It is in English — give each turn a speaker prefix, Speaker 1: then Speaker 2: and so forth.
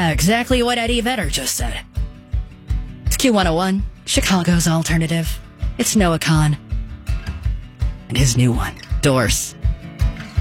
Speaker 1: Yeah, exactly what Eddie Vedder just said. It's Q101, Chicago's alternative. It's Noah Khan. And his new one, Doors.